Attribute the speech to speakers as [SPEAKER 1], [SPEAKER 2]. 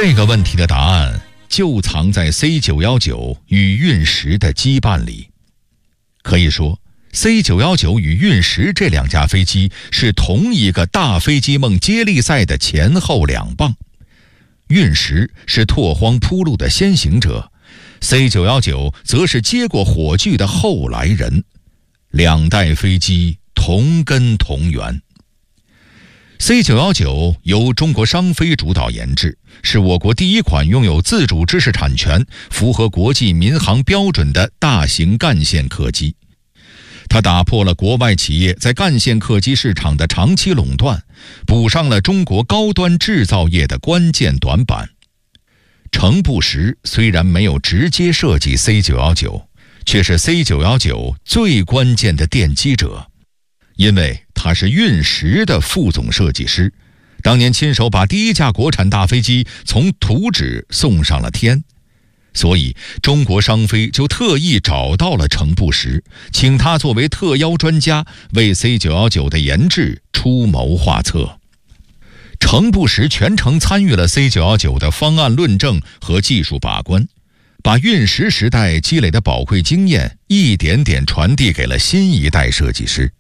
[SPEAKER 1] 这个问题的答案就藏在 C919 与运10的羁绊里。可以说 C919 与运10这两架飞机是同一个大飞机梦接力赛的前后两棒。运10是拓荒铺路的先行者， C919 则是接过火炬的后来人，两代飞机同根同源。C919 由中国商飞主导研制，是我国第一款拥有自主知识产权、符合国际民航标准的大型干线客机。它打破了国外企业在干线客机市场的长期垄断，补上了中国高端制造业的关键短板。程步实虽然没有直接设计 C919， 却是 C919 最关键的奠基者。因为他是运10的副总设计师，当年亲手把第一架国产大飞机从图纸送上了天，所以中国商飞就特意找到了程步实，请他作为特邀专家为 C919 的研制出谋划策。程步实全程参与了 C919 的方案论证和技术把关，把运10时代积累的宝贵经验一点点传递给了新一代设计师。